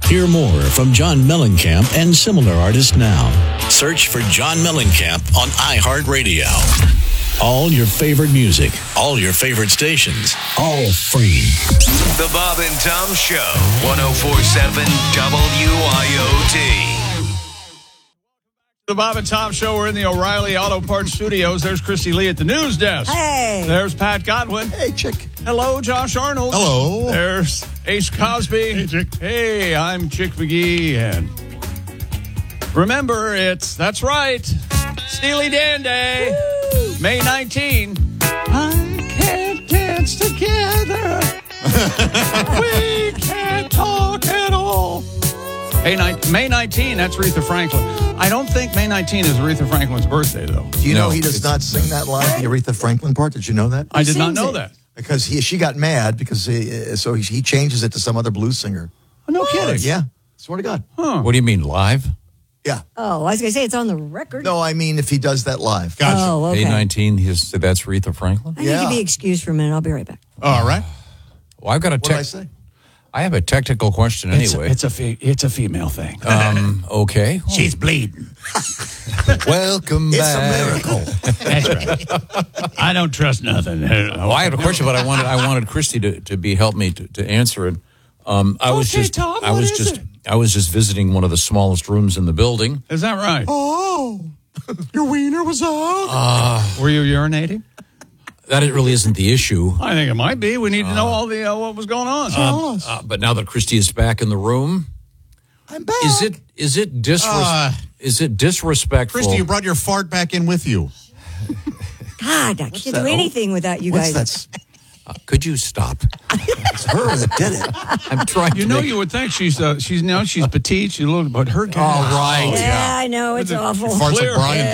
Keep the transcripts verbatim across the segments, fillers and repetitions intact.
Hear more from John Mellencamp and similar artists now. Search for John Mellencamp on iHeartRadio. All your favorite music, all your favorite stations, all free. The Bob and Tom Show, one oh four point seven W I O T. The Bob and Tom Show. We're in the O'Reilly Auto Parts Studios. There's Christy Lee at the news desk. Hey. There's Pat Godwin. Hey, chick. Hello, Josh Arnold. Hello. There's Ace Cosby. Hey, Chick. Hey, I'm Chick McGee. And remember, it's, that's right, Steely Dan Day, Woo! May nineteenth. I can't dance together. We can't talk at all. Hey, May nineteenth, that's Aretha Franklin. I don't think May nineteenth is Aretha Franklin's birthday, though. Do you no, know he does not sing that line, the Aretha Franklin part? Did you know that? I did not know it? that. Because he, she got mad because he, so he, he changes it to some other blues singer. Oh, no kidding. Yeah, swear to God. Huh. What do you mean, live? Yeah. Oh, I was going to say it's on the record. No, I mean if he does that live. Gotcha. Oh, okay. May nineteenth, his, that's Aretha Franklin? I Yeah. need to be excused for a minute. I'll be right back. All right. Well, I've got a What did I tech. say? I have a technical question It's, anyway. it's, a fe- it's a female thing. um, okay. She's bleeding. Welcome It's back. a miracle. That's right. I don't trust nothing. Well, I had a question, but I wanted I wanted Christy to, to be help me to, to answer it. Um, I was Okay, just Tom, I what was is just it? I was just visiting one of the smallest rooms in the building. Is that right? Oh, your wiener was out. Were you urinating? That it really isn't the issue. I think it might be. We need to know all the uh, what was going on. Um, uh, but now that Christy is back in the room, I'm back. is it is it disres- Uh, is it disrespectful? Christy, you brought your fart back in with you. God, I can't that? do anything without you What's guys. that? Uh, could you stop? It's her that did it. I'm trying. You to know, make- you would think she's uh, she's now she's petite. She's a little, but her guy. All right. Yeah, I know. It's awful. Farts Clear. like Brian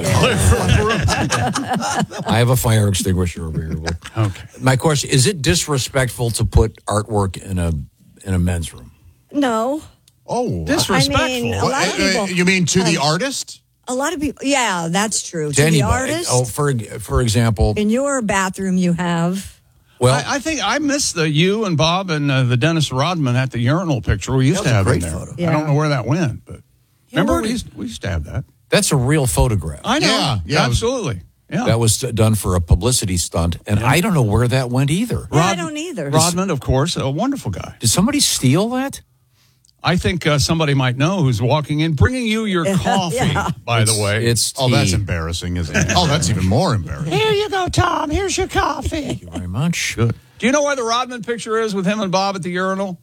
Yeah, Dennehy. I have a fire extinguisher over here. Look. Okay. My question: is it disrespectful to put artwork in a in a men's room? No. Oh, Disrespectful. I mean, a lot of Uh, people. you mean to the artist? A lot of people. Yeah, that's true. To To the anybody? artist, Oh, for for example, in your bathroom, you have. well, I, I think I miss the you and Bob and uh, the Dennis Rodman at the urinal picture we used That to was a have in great there. photo. I Yeah. don't know where that went, but remember where we did- used, we used to have that. that's a real photograph. I know. Yeah, yeah. absolutely. Yeah. That was done for a publicity stunt, and I don't know where that went either. Yeah, I Rod- don't either. Rodman, of course, a wonderful guy. Did somebody steal that? I think uh, somebody might know who's walking in, bringing you your coffee, Yeah. by the way. It's Oh, that's tea. embarrassing, isn't it? Oh, that's even more embarrassing. Here you go, Tom. Here's your coffee. Thank you very much. Good. Do you know where the Rodman picture is with him and Bob at the urinal?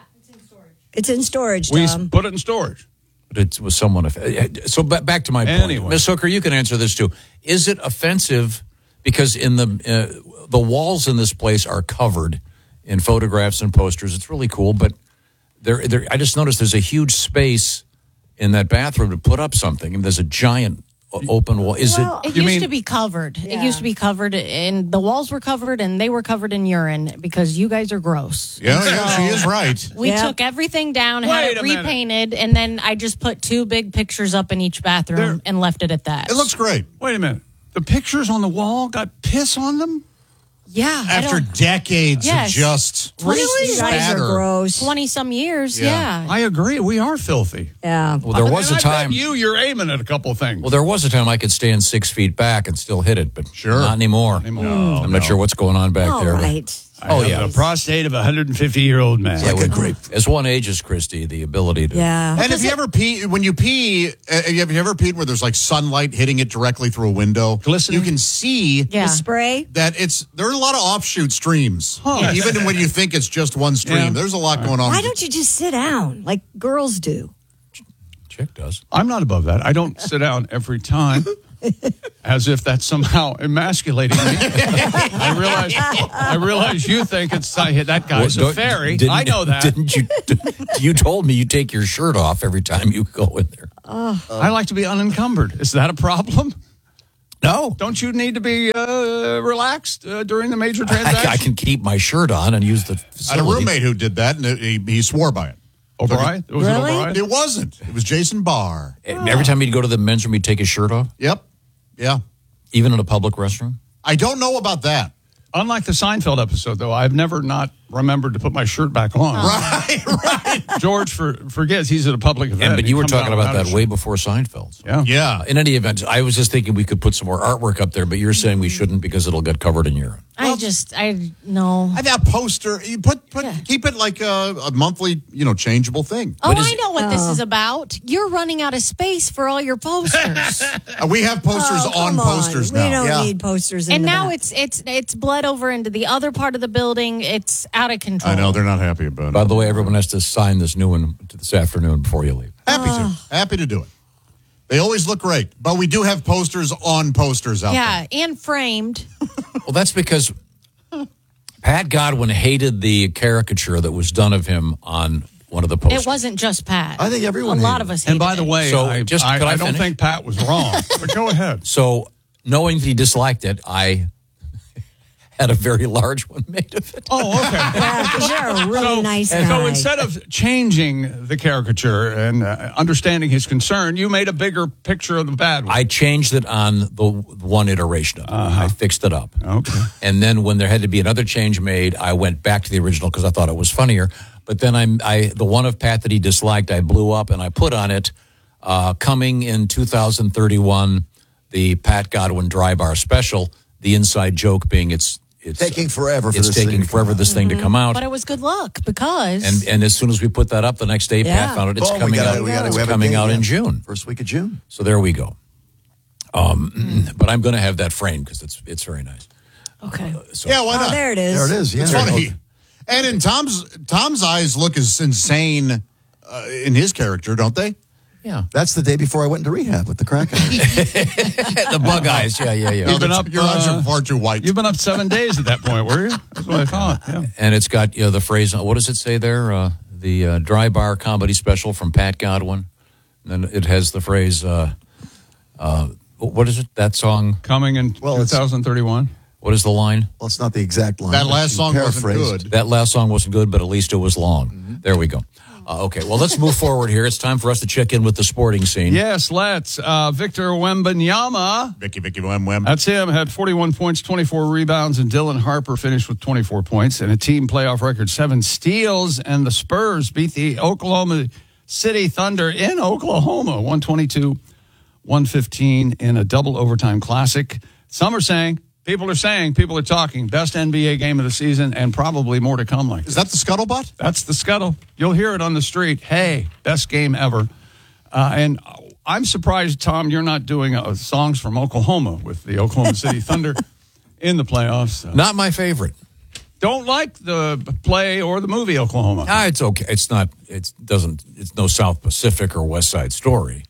It's in storage, We Tom. put it in storage. But it was someone. So ba- back to my point, Anyway. Miss Hooker, you can answer this too. Is it offensive because in the uh, the walls in this place are covered in photographs and posters? It's really cool, but there, there. I just noticed there's a huge space in that bathroom to put up something, and there's a giant o- open wall. Is Well, it? It You used mean- to be covered. Yeah. It used to be covered, and the walls were covered, and they were covered in urine because you guys are gross. Yeah, yeah, she is right. We Yeah. took everything down, Wait had a it minute. repainted, and then I just put two big pictures up in each bathroom There- and left it at that. It looks great. Wait a minute. The pictures on the wall got piss on them? yeah. I After don't- decades Yes. of just Really? You guys are spatter. gross. twenty some years, Yeah. yeah. I agree. We are filthy. Yeah. Well, there I was mean, a I bet time. you, you're aiming at a couple of things. Well, there was a time I could stand six feet back and still hit it, but Sure. not anymore. Anymore. I'm not sure what's going on back All there. right. I Oh, have yeah. the prostate of a one hundred fifty year old man. Yeah, well, as one ages, Christy, the ability to. Yeah. And if you ever pee, when you pee, uh, have you ever peed where there's like sunlight hitting it directly through a window? Glistening? You can see Yeah. The spray. that it's there are a lot of offshoot streams. Huh. Even when you think it's just one stream, Yeah. there's a lot going on. Why don't you just sit down like girls do? Chick does. I'm not above that. I don't sit down every time as if that's somehow emasculating me. I realize I realize you think it's I, that guy's Well, a don't- fairy. didn't- I know that. Didn't you? You told me you take your shirt off every time you go in there. I like to be unencumbered. Is that a problem? No. Don't you need to be uh, relaxed uh, during the major I, transaction? I can keep my shirt on and use the I had a facility. roommate who did that, and he, he swore by it. O'Brien? Was Really? it O'Brien? It wasn't. It was Jason Barr. Every time he'd go to the men's room, he'd take his shirt off, Yep. Yeah. even in a public restroom. I don't know about that. Unlike the Seinfeld episode, though, I've never not remembered to put my shirt back on. Right, right. George for, forgets he's at a public event. And, but He you were comes talking out about without that a way shirt. before Seinfeld. So. Yeah. Yeah. In any event, I was just thinking we could put some more artwork up there, but you're saying we shouldn't because it'll get covered in urine. I just, I no. I that poster, you put, put Yeah. keep it like a, a monthly, you know, changeable thing. Oh, What is I it? know what this is about. You're running out of space for all your posters. Uh, we have posters Oh, on come posters We now. don't Yeah. need posters in And the now back. it's it's it's bled over into the other part of the building. It's out of control. I know they're not happy about By it. the way, everyone has to sign this new one to this afternoon before you leave. Happy to, happy to do it. They always look great, but we do have posters on posters out Yeah, and framed. Well, that's because Pat Godwin hated the caricature that was done of him on one of the posters. It wasn't just Pat. I think everyone A lot hated of us. And hated by the it. way, So, I, just- I, could I I don't finish? think Pat was wrong. But go ahead. So, knowing that he disliked it, I had a very large one made of it. Oh, okay. Yeah, because you're a really So- nice So guy. instead of changing the caricature and uh, understanding his concern, you made a bigger picture of the bad one. I changed it on the one iteration of it. I fixed it up. Okay. And then when there had to be another change made, I went back to the original because I thought it was funnier. But then I'm, I the one of Pat that he disliked, I blew up and I put on it, uh, coming in two thousand thirty-one, the Pat Godwin Dry Bar Special, the inside joke being it's it's Taking forever for it's this thing taking to come forever out. this thing to come out. But it was good luck because And and as soon as we put that up, the next day Yeah. Pat found it. It's Boom, we coming gotta- out. we gotta- it's we have a coming date, out in yeah. June. First week of June. So there we go. Um, but I'm going to have that framed because it's it's very nice. okay. So Yeah, why oh, not? there it is. There it is. Yeah. It's funny. And in Tom's Tom's eyes look as insane uh, in his character, don't they? yeah, That's the day before I went into rehab with the crack eye. the bug eyes. Yeah, yeah, yeah. You've been up, Your eyes uh, are far too white. You've been up seven days at that point, were you? That's what I thought. Yeah. And it's got you know, the phrase. What does it say there? Uh, the uh, Dry Bar Comedy Special from Pat Godwin. And then it has the phrase. Uh, uh, what is it? That song. Coming in Well, it's- twenty thirty-one. What is the line? Well, it's not the exact line. That but last she song wasn't paraphrased. good. That last song wasn't good, but at least it was long. There we go. Uh, okay, well, let's move forward here. It's time for us to check in with the sporting scene. Yes, let's. Uh, Victor Wembanyama. Vicky, Vicky, Wem, Wem. That's him. Had forty-one points, twenty-four rebounds, and Dylan Harper finished with twenty-four points and a team playoff record, seven steals. And the Spurs beat the Oklahoma City Thunder in Oklahoma, one twenty-two, one fifteen in a double overtime classic. Some are saying, people are saying, people are talking, best N B A game of the season and probably more to come like Is this. that the scuttlebutt? That's the scuttle. You'll hear it on the street. Hey, best game ever. Uh, and I'm surprised, Tom, you're not doing uh, songs from Oklahoma with the Oklahoma City Thunder in the playoffs. Uh, Not my favorite. don't like the play or the movie Oklahoma. Ah, it's okay. It's not. It doesn't. It's no South Pacific or West Side Story.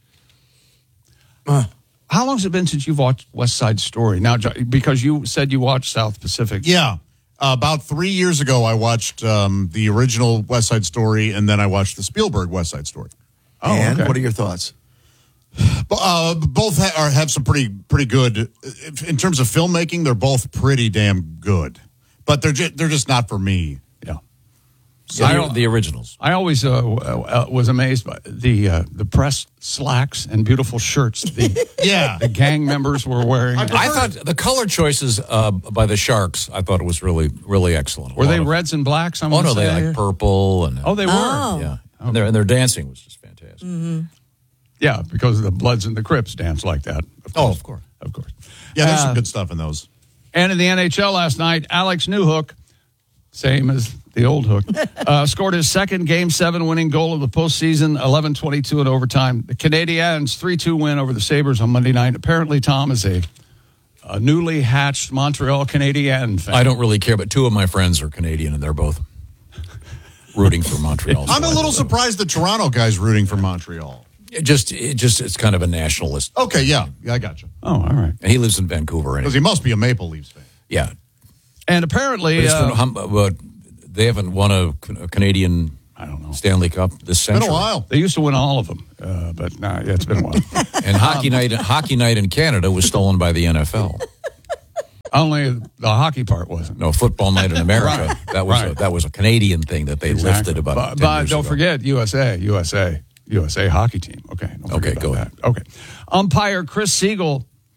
How long has it been since you've watched West Side Story? Now, Jo- because you said you watched South Pacific. Yeah. Uh, about three years ago, I watched um, the original West Side Story, and then I watched the Spielberg West Side Story. Oh, and okay. what are your thoughts? Uh, both ha- are, have some pretty pretty good in terms of filmmaking. They're both pretty damn good, but they're just, they're just not for me. Yeah. So I the, don't- the originals. I always uh, uh, was amazed by the uh, the press slacks and beautiful shirts the, Yeah. the gang members were wearing. I thought the color choices uh, by the Sharks. I thought it was really, really excellent. A Were lot they of- reds and blacks? I'm Oh gonna no, they say like here? purple and Oh, they were. Oh. yeah, and their and their dancing was just fantastic. Yeah, because the Bloods and the Crips dance like that. Oh, of course. Of course. Yeah, there's Uh, some good stuff in those. And in the N H L last night, Alex Newhook, same as the old Hook, uh, scored his second Game seven winning goal of the postseason, eleven twenty-two in overtime. The Canadiens' three two win over the Sabres on Monday night. Apparently, Tom is a, a newly hatched Montreal Canadien fan. I don't really care, but two of my friends are Canadian, and they're both rooting for Montreal. I'm a little surprised the Toronto guy's rooting for Montreal. It just, it just, it's kind of a nationalist. Okay, yeah, yeah, I got you. Oh, all right. And he lives in Vancouver, Because anyway. he must be a Maple Leafs fan. Yeah, And apparently, but, it's uh, been, hum- but they haven't won a, a Canadian I don't know. Stanley Cup this It's been century. a while. They used to win all of them, uh, but nah, yeah, it's been a while. And hockey night, hockey night in Canada was stolen by the N F L. Only the hockey part wasn't. No, football night in America. That was a, Right. that was a Canadian thing that they Exactly. lifted about. But, ten but years don't ago. forget U S A, U S A, U S A hockey team. Okay. Don't Okay, forget go about that. Okay. Umpire Chris Siegel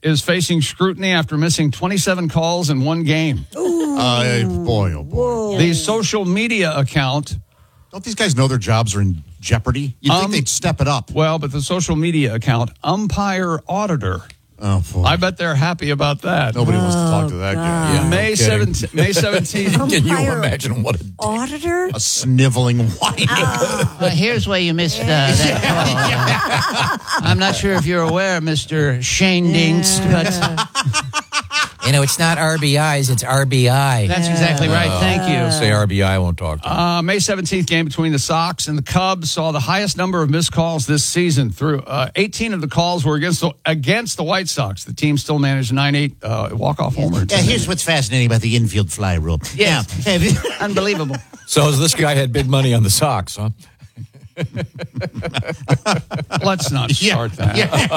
is facing scrutiny after missing twenty-seven calls in one game. Uh, boy, oh boy. The social media account, Don't these guys know their jobs are in jeopardy? You'd Um, think they'd step it up. well, but the social media account, Umpire Auditor, Oh, boy. I bet they're happy about that. Nobody wants to talk to that guy. Yeah, no May kidding. seventeenth, May seventeenth. Can you Umpire imagine what a Auditor? A sniveling whine. Well, here's where you missed uh, that call. I'm not sure if you're aware, Mister Shane Dinks, but You know, it's not R B Is, it's R B I. that's exactly right. Thank you. say R B I won't talk to him. Uh, May seventeenth game between the Sox and the Cubs saw the highest number of missed calls this season. Through uh, eighteen of the calls were against the, against the White Sox. The team still managed a nine eight uh, walk-off homer. Yeah, here's what's fascinating about the infield fly rule. Yes. Now, have you- Unbelievable. So this guy had big money on the Sox, huh? Let's not start that.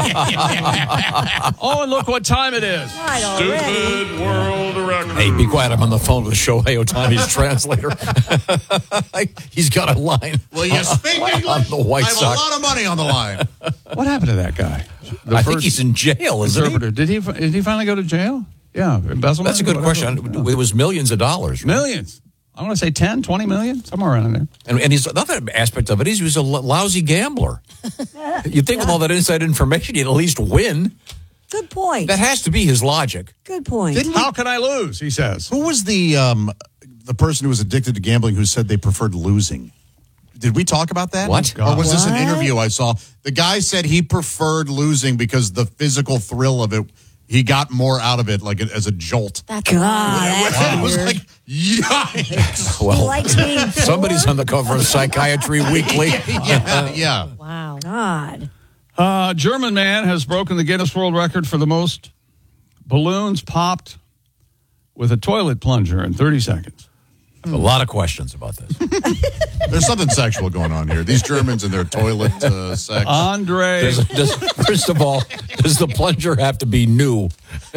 Oh, and look what time it is. Right already. World record. Hey, be quiet. I'm on the phone with Shohei Ohtani's translator. He's got a line. Will you speak English? On the White I have Sox. a lot of money on the line. What happened to that guy? The I think he's in jail, isn't he? interpreter. Did he? Did he finally go to jail? Yeah, embezzlement. That's a good whatever. question. Yeah. It was millions of dollars. Right? Millions. I want to say ten, twenty million, somewhere around there. And, and he's another aspect of it is he was a l- lousy gambler. You'd think with all that inside information, you'd at least win. Good point. That has to be his logic. Good point. How can I lose? He says. Who was the um, the person who was addicted to gambling who said they preferred losing? Did we talk about that? What? Or was this an What? interview I saw? The guy said he preferred losing because the physical thrill of it, he got more out of it, like as a jolt. That's God, that's It was weird. like, yikes. He Well, likes being poor. somebody's on the cover of Psychiatry Weekly. yeah, yeah. wow. God. Uh, German man has broken the Guinness World Record for the most balloons popped with a toilet plunger in thirty seconds. A lot of questions about this. There's something sexual going on here. These Germans and their toilet uh, sex. Andre, Does, does, first of all, does the plunger have to be new?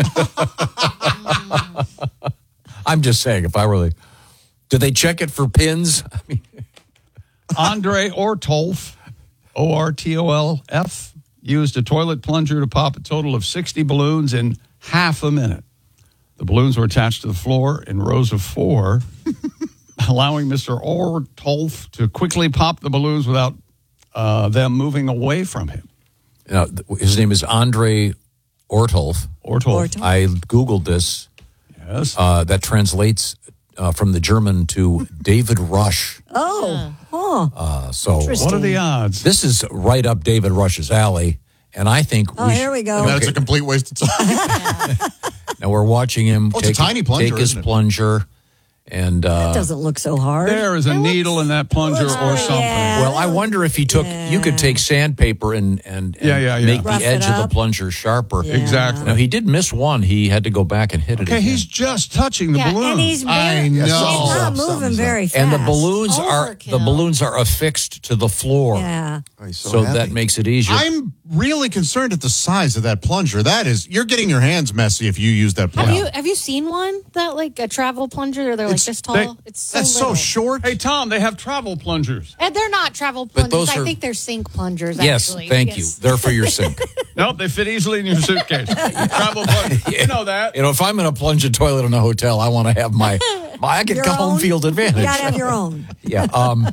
I'm just saying, if I were the, do they check it for pins? I mean, Andre Ortolf, O R T O L F, used a toilet plunger to pop a total of sixty balloons in half a minute. The balloons were attached to the floor in rows of four, allowing Mister Ortolf to quickly pop the balloons without uh, them moving away from him. now, th- his name is Andre Ortolf. Ortolf. Ortolf. I Googled this. Yes. Uh, that translates uh, from the German to David Rush. Oh. Oh. Uh, so What are the odds? this is right up David Rush's alley, and I think Oh, we here sh- we go. And that's a complete waste of time. Now we're watching him Oh, it's a take, tiny plunger, take his isn't it? plunger, and uh, That doesn't look so hard. There is a needle in that plunger looks- or something. yeah. well, I wonder if he took. You could take sandpaper and and, and Yeah, yeah, yeah. make Rough the it edge of the up. plunger sharper. Yeah. Exactly. Now he did miss one. He had to go back and hit it. Okay, again. he's just touching the Yeah, balloon. And he's I very, know. he's not Something's moving up. very fast. and the balloons are the Overkill. balloons are affixed to the floor. Yeah. Oh, he's so So happy. that makes it easier. I'm really concerned at the size of that plunger. That is, you're getting your hands messy if you use that Have plunger. you have you seen one that like a travel plunger? They're like It's- this tall. they- it's so That's so little. short. Hey, Tom, they have travel plungers. And they're not travel But plungers. those I are- think they're sink plungers. yes, actually. thank you. Yes. They're for your sink. Nope, they fit easily in your suitcase. travel plunger. You know that. You know, if I'm in a plunge toilet in a hotel, I want to have my, my I get Your home own? field advantage. You gotta have your own. Yeah. Um,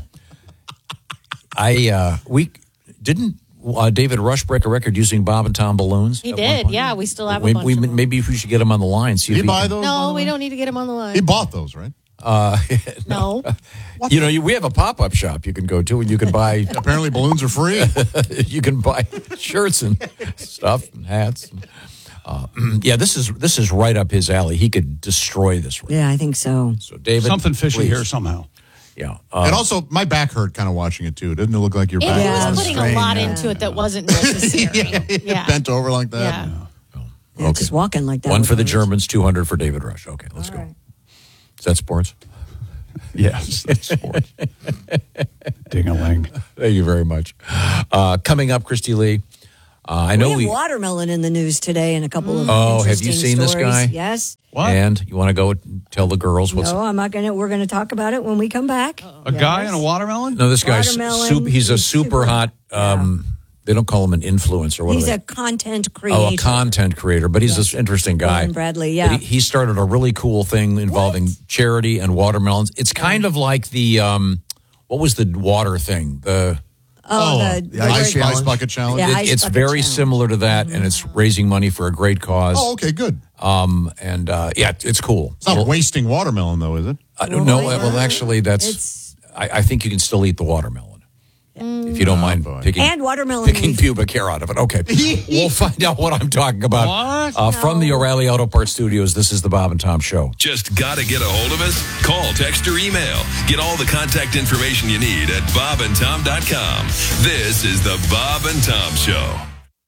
I uh, we didn't uh, David Rush break a record using Bob and Tom balloons. He at one did. point? Yeah, we still have We, a bunch we, of them. maybe we should get him on the line. See Did if he he buy can- those? by No, the we way? don't need to get him on the line. He bought those, right? Uh, No. you know, you, we have a pop up shop you can go to, and you can buy Apparently, balloons are free. you can buy shirts and stuff and hats. And, uh, yeah, this is this is right up his alley. He could destroy this. Record. Yeah, I think so. So, David, Something fishy please. here somehow. Yeah. Uh, And also, my back hurt kind of watching it too. Didn't it look like your It back Yeah. was was putting strained? a lot into it that wasn't necessary. yeah. Bent over like that. Yeah. Yeah, just walking like that. one with for the those. Germans, two hundred for David Rush. Okay, let's All go. right. Is that sports? Yes, that's sports. Ding-a-ling. Thank you very much. Uh, coming up, Christy Lee. Uh, I know we we. have watermelon in the news today and a couple of Oh, have you interesting seen this stories. guy? Yes. What? And you want to go tell the girls what's. No, I'm not gonna. We're gonna talk about it when we come back. A guy in a watermelon? No, this guy's Watermelon super, he's a is super super- hot um, they don't call him an influencer. What He's are they? a content creator. Oh, a content creator, but he's Yeah. this interesting guy. Glenn Bradley, yeah. But He, he started a really cool thing involving charity and watermelons. It's kind of like the, um, what was the water thing? The Oh, the, the ice, the- ice bucket challenge. Yeah, it- ice it's bucket very challenge. similar to that, and it's raising money for a great cause. Oh, okay, good. Um, and uh, yeah, it's cool. It's not Well, wasting watermelon, though, is it? I don't know. Well, Well, actually, that's. It's- I, I think you can still eat the watermelon if you don't mind boy. picking And watermelon picking leaf. pubic hair out of it. Okay, we'll find out what I'm talking about. What? Uh, From the O'Reilly Auto Parts Studios, this is the Bob and Tom Show. Just gotta get a hold of us? Call, text, or email. Get all the contact information you need at bob and tom dot com. This is the Bob and Tom Show.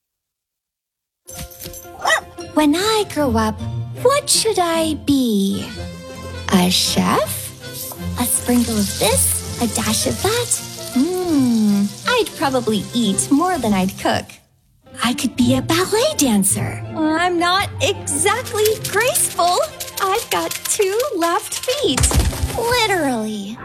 When I grow up, what should I be? A chef? A sprinkle of this? A dash of that? Mmm, I'd probably eat more than I'd cook. I could be a ballet dancer. I'm not exactly graceful. I've got two left feet. Literally.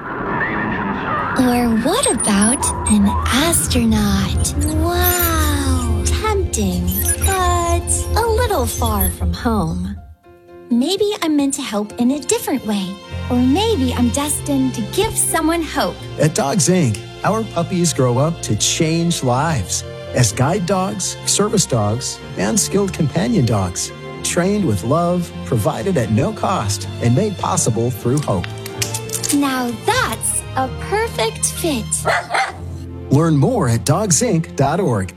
Or what about an astronaut? Wow. Tempting, but a little far from home. Maybe I'm meant to help in a different way. Or maybe I'm destined to give someone hope. At Dogs Incorporated, our puppies grow up to change lives as guide dogs, service dogs, and skilled companion dogs, trained with love, provided at no cost, and made possible through hope. Now that's a perfect fit. Learn more at dogs inc dot org.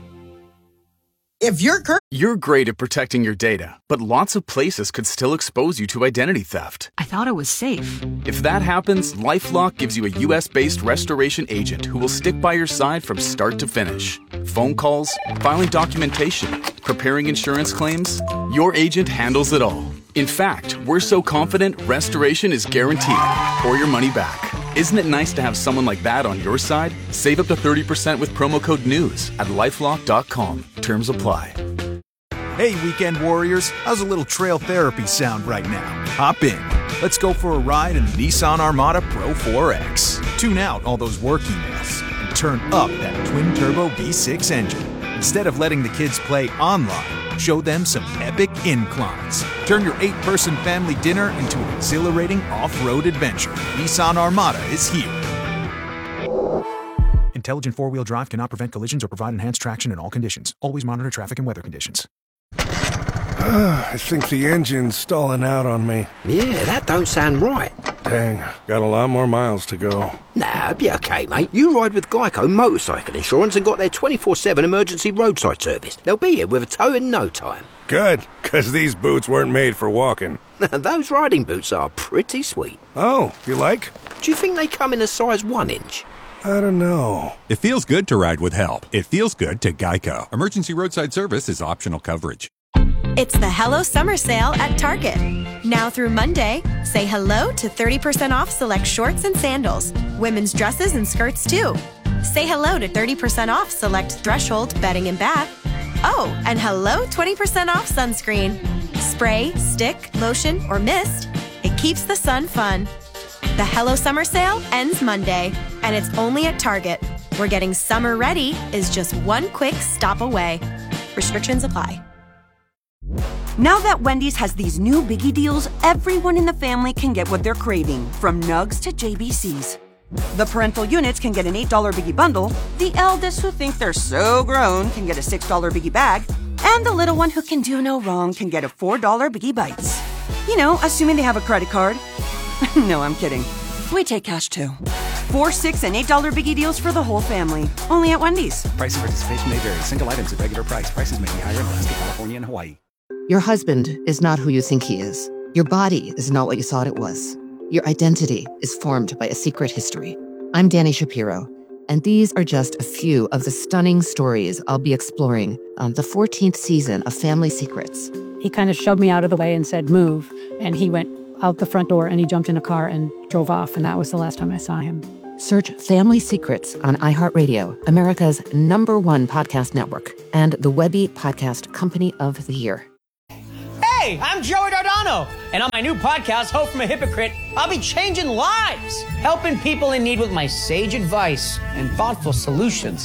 If you're cur- You're great at protecting your data, but lots of places could still expose you to identity theft. I thought it was safe. If that happens, LifeLock gives you a U S-based restoration agent who will stick by your side from start to finish. Phone calls, filing documentation, preparing insurance claims, your agent handles it all. In fact, we're so confident restoration is guaranteed or your money back. Isn't it nice to have someone like that on your side? Save up to thirty percent with promo code NEWS at lifelock dot com. Terms apply. Hey, weekend warriors, how's a little trail therapy sound right now? Hop in. Let's go for a ride in the Nissan Armada Pro four X. Tune out all those work emails and turn up that twin-turbo V six engine. Instead of letting the kids play online, show them some epic inclines. Turn your eight-person family dinner into an exhilarating off-road adventure. Nissan Armada is here. Intelligent four-wheel drive cannot prevent collisions or provide enhanced traction in all conditions. Always monitor traffic and weather conditions. I think the engine's stalling out on me. Yeah, that don't sound right. Dang, got a lot more miles to go. Nah, be okay, mate. You ride with Geico Motorcycle Insurance and got their twenty-four seven emergency roadside service. They'll be here with a tow in no time. Good, because these boots weren't made for walking. Those riding boots are pretty sweet. Oh, you like? Do you think they come in a size one inch? I don't know. It feels good to ride with help. It feels good to Geico. Emergency roadside service is optional coverage. It's the Hello Summer Sale at Target. Now through Monday, say hello to thirty percent off select shorts and sandals, women's dresses and skirts too. Say hello to thirty percent off select Threshold bedding and bath. Oh, and hello twenty percent off sunscreen. Spray, stick, lotion, or mist. It keeps the sun fun. The Hello Summer Sale ends Monday, and it's only at Target, where getting summer ready is just one quick stop away. Restrictions apply. Now that Wendy's has these new biggie deals, everyone in the family can get what they're craving, from nugs to J B Cs. The parental units can get an eight dollar biggie bundle, the eldest who think they're so grown can get a six dollar biggie bag, and the little one who can do no wrong can get a four dollar biggie bites. You know, assuming they have a credit card. No, I'm kidding. We take cash too. Four, six, and eight dollar biggie deals for the whole family. Only at Wendy's. Price and participation may vary. Single items at regular price. Prices may be higher in Alaska, California, and Hawaii. Your husband is not who you think he is. Your body is not what you thought it was. Your identity is formed by a secret history. I'm Danny Shapiro, and these are just a few of the stunning stories I'll be exploring on the fourteenth season of Family Secrets. He kind of shoved me out of the way and said, move. And he went out the front door and he jumped in a car and drove off. And that was the last time I saw him. Search Family Secrets on iHeartRadio, America's number one podcast network, and the Webby Podcast Company of the Year. Hey, I'm Joey Dardano, and on my new podcast, Hope from a Hypocrite, I'll be changing lives, helping people in need with my sage advice and thoughtful solutions.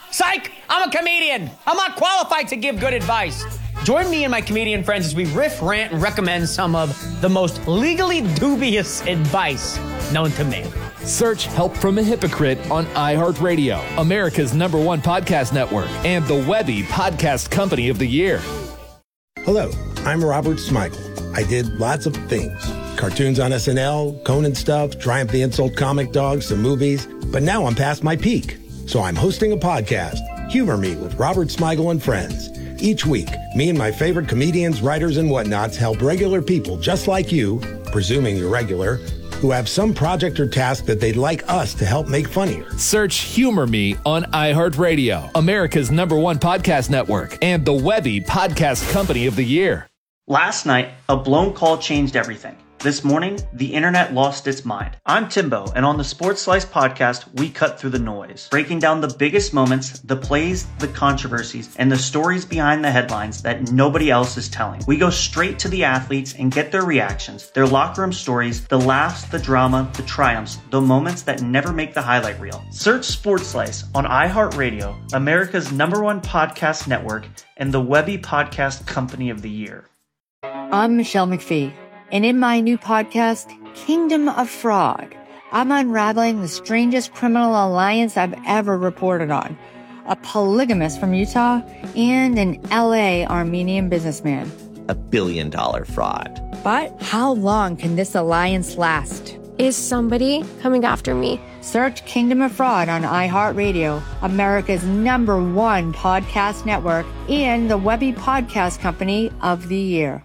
Psych! I'm a comedian. I'm not qualified to give good advice. Join me and my comedian friends as we riff, rant, and recommend some of the most legally dubious advice known to man. Search Help from a Hypocrite on iHeartRadio, America's number one podcast network, and the Webby Podcast Company of the Year. Hello, I'm Robert Smigel. I did lots of things. Cartoons on S N L, Conan stuff, Triumph the Insult comic dogs, some movies. But now I'm past my peak. So I'm hosting a podcast, Humor Me with Robert Smigel and Friends. Each week, me and my favorite comedians, writers, and whatnots help regular people just like you, presuming you're regular, who have some project or task that they'd like us to help make funnier. Search Humor Me on iHeartRadio, America's number one podcast network, and the Webby Podcast Company of the Year. Last night, a blown call changed everything. This morning, the internet lost its mind. I'm Timbo, and on the Sports Slice podcast, we cut through the noise, breaking down the biggest moments, the plays, the controversies, and the stories behind the headlines that nobody else is telling. We go straight to the athletes and get their reactions, their locker room stories, the laughs, the drama, the triumphs, the moments that never make the highlight reel. Search Sports Slice on iHeartRadio, America's number one podcast network, and the Webby Podcast Company of the Year. I'm Michelle McPhee. And in my new podcast, Kingdom of Fraud, I'm unraveling the strangest criminal alliance I've ever reported on. A polygamist from Utah and an L A Armenian businessman. A billion dollar fraud. But how long can this alliance last? Is somebody coming after me? Search Kingdom of Fraud on iHeartRadio, America's number one podcast network, and the Webby Podcast Company of the Year.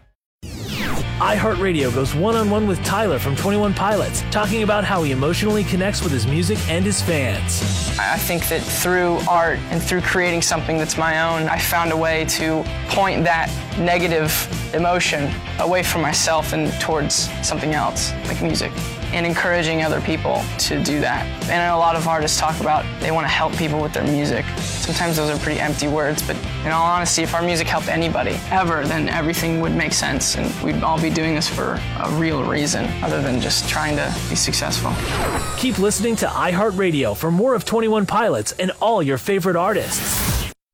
iHeartRadio goes one-on-one with Tyler from twenty-one Pilots, talking about how he emotionally connects with his music and his fans. I think that through art and through creating something that's my own, I found a way to point that negative emotion away from myself and towards something else, like music, and encouraging other people to do that. And a lot of artists talk about they want to help people with their music. Sometimes those are pretty empty words, but in all honesty, if our music helped anybody ever, then everything would make sense, and we'd all be doing this for a real reason other than just trying to be successful. Keep listening to iHeartRadio for more of twenty-one Pilots and all your favorite artists.